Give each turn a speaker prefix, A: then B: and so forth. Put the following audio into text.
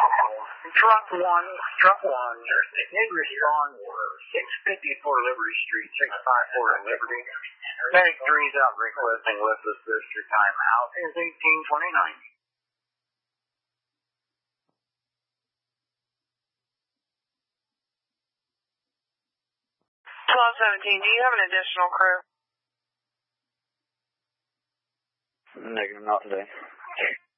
A: Truck 1, need respond 654 Liberty Street, 654 Liberty. Medic 3's out requesting Westless Sister timeout is 1829.
B: 1217, do you have an additional crew?
A: Negative, not today.